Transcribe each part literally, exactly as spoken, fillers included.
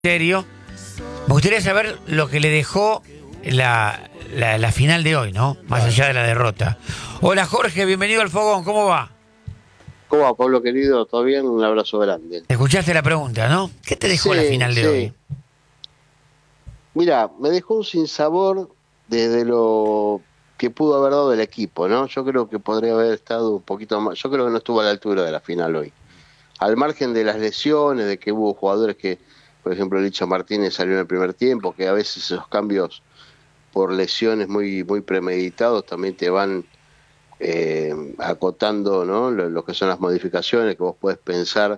serio. Me gustaría saber lo que le dejó la, la, la final de hoy, ¿no? Más allá de la derrota. Hola Jorge, bienvenido al Fogón, ¿cómo va? ¿Cómo va, Pablo querido? ¿Todo bien? Un abrazo grande. Escuchaste la pregunta, ¿no? ¿Qué te dejó Sí, la final de sí. hoy? Mira, me dejó un sinsabor desde lo que pudo haber dado el equipo, ¿no? Yo creo que podría haber estado un poquito más. Yo creo que no estuvo a la altura de la final hoy. Al margen de las lesiones, de que hubo jugadores que, por ejemplo, Licha Martínez salió en el primer tiempo, que a veces esos cambios por lesiones muy, muy premeditados también te van eh, acotando, ¿no? Lo, lo que son las modificaciones que vos podés pensar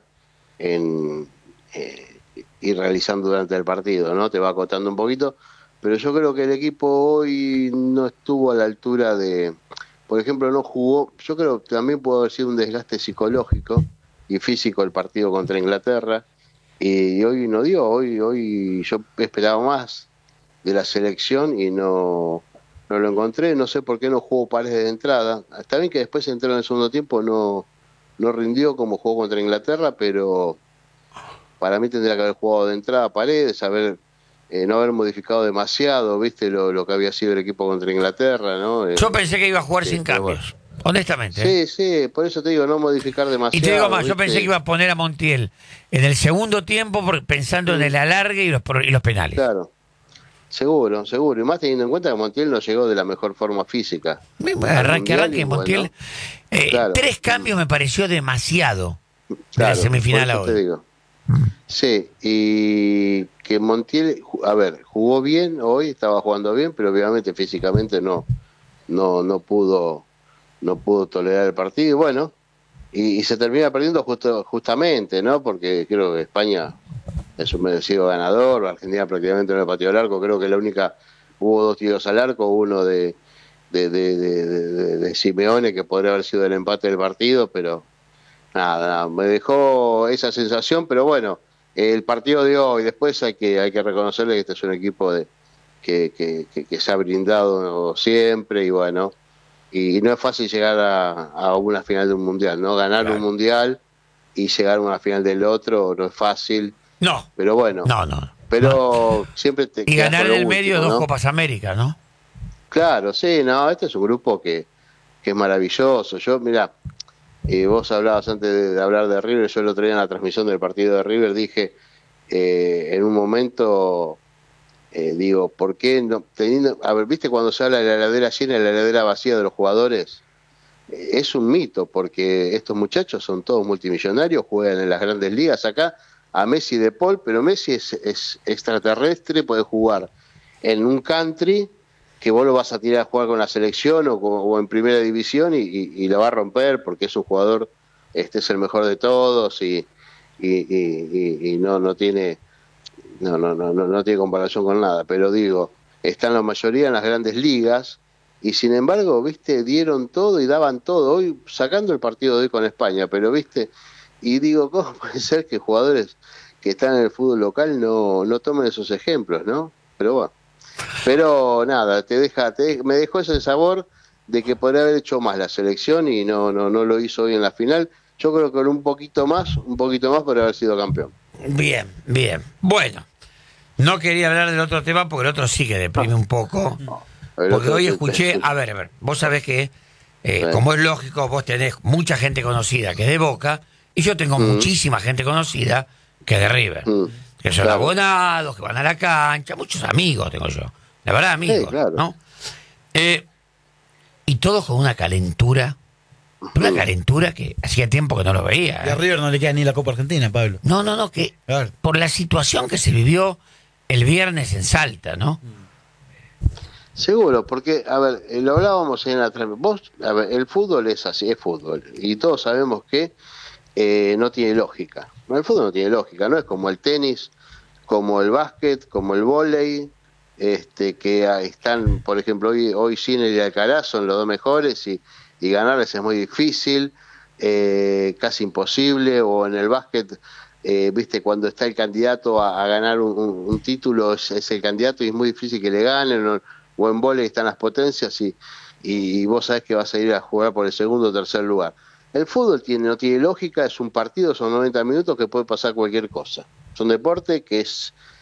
en eh, ir realizando durante el partido, ¿no? Te va acotando un poquito, pero yo creo que el equipo hoy no estuvo a la altura de, por ejemplo, no jugó, yo creo que también pudo haber sido un desgaste psicológico y físico el partido contra Inglaterra, y hoy no dio, hoy, hoy yo esperaba más de la selección y no, no lo encontré, no sé por qué no jugó Paredes de entrada, está bien que después entró en el segundo tiempo, no, no rindió como jugó contra Inglaterra, pero para mí tendría que haber jugado de entrada Paredes, haber, eh, no haber modificado demasiado, viste lo, lo que había sido el equipo contra Inglaterra, ¿no? Eh, Yo pensé que iba a jugar eh, sin pero cambios, bueno. honestamente. ¿eh? Sí, sí, por eso te digo, no modificar demasiado. Y te digo más, yo ¿viste? pensé que iba a poner a Montiel en el segundo tiempo por- pensando Mm, en el alargue y los, pro- y los penales. claro, seguro, seguro. Y más teniendo en cuenta que Montiel no llegó de la mejor forma física Bueno, al Arranque, Mundial y arranque, Montiel. bueno, Eh, claro, tres cambios me pareció demasiado de la claro, por semifinal a eso te hoy. digo. Sí, y que Montiel, ju- a ver, jugó bien hoy, estaba jugando bien, pero obviamente físicamente no, no, no pudo, no pudo tolerar el partido, y bueno, y, y se termina perdiendo justo, justamente, ¿no? Porque creo que España es un merecido ganador, Argentina prácticamente no le pateó al arco, creo que la única, hubo dos tiros al arco, uno de, de, de, de, de, de Simeone que podría haber sido el empate del partido, pero nada, nada, me dejó esa sensación, pero bueno, el partido de hoy, después hay que hay que reconocerle que este es un equipo de que, que, que, que se ha brindado siempre y bueno, y, y no es fácil llegar a, a una final de un mundial, ¿no? Ganar un Claro. mundial y llegar a una final del otro no es fácil, No, pero bueno, no, no, no. pero siempre te Y quedas ganar con en lo el medio último, dos ¿no? Copas América, ¿no? Claro, sí, no, este es un grupo que, que es maravilloso. Yo, mira, Eh, vos hablabas antes de, de hablar de River, yo el otro día en la transmisión del partido de River dije, eh, en un momento, eh, digo, ¿por qué no? Teniendo, a ver, ¿viste cuando se habla de la heladera llena y la heladera vacía de los jugadores? Eh, es un mito, porque estos muchachos son todos multimillonarios, juegan en las grandes ligas acá, a Messi de Paul, pero Messi es, es extraterrestre, puede jugar en un country que vos lo vas a tirar a jugar con la selección o, con- o en primera división y, y, y la va a romper porque es un jugador, este es el mejor de todos y, y, y, y- y no, no tiene no, no, no, no, no tiene comparación con nada, pero digo, están la mayoría en las grandes ligas y sin embargo, viste, dieron todo y daban todo, hoy sacando el partido de hoy con España, pero viste, y digo, ¿cómo puede ser que jugadores que están en el fútbol local no, no tomen esos ejemplos, ¿no? Pero bueno. Pero nada, te deja, te, me dejó ese sabor de que podría haber hecho más la selección y no, no, no lo hizo hoy en la final. Yo creo que con un poquito más, un poquito más podría haber sido campeón. Bien, bien. Bueno, no quería hablar del otro tema porque el otro sí que deprime un poco. El Porque otro hoy te- te- escuché, a ver, a ver, vos sabés que, eh, sí. como es lógico, vos tenés mucha gente conocida que es de Boca y yo tengo Mm, muchísima gente conocida que es de River. mm, Que son claro, abonados, que van a la cancha, muchos amigos tengo yo. La verdad, sí, amigos, claro. ¿no? Eh, y todos con una calentura, una Mm. calentura que hacía tiempo que no lo veía. Y a ¿eh? River no le queda ni la Copa Argentina, Pablo. No, no, no, que Claro. por la situación que se vivió el viernes en Salta, ¿no? Seguro, porque, a ver, eh, lo hablábamos en la transmisión. Vos, a ver, el fútbol es así, es fútbol. Y todos sabemos que eh, no tiene lógica. No, el fútbol no tiene lógica, no es como el tenis, como el básquet, como el vóley, este, que ah, están, por ejemplo, hoy, hoy Sinner y Alcaraz son los dos mejores y, y ganarles es muy difícil, eh, casi imposible, o en el básquet, eh, viste, cuando está el candidato a, a ganar un, un- un título, es, es el candidato y es muy difícil que le ganen, o, o en vóley están las potencias y, y, y vos sabés que vas a ir a jugar por el segundo o tercer lugar. El fútbol tiene, no tiene lógica, es un partido, son noventa minutos que puede pasar cualquier cosa. Es un deporte que es